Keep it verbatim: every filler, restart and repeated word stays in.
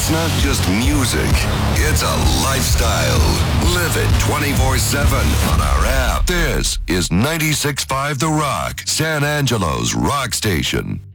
It's not just music, it's a lifestyle. Live it twenty-four seven on our app. This is ninety-six point five The Rock, San Angelo's rock station.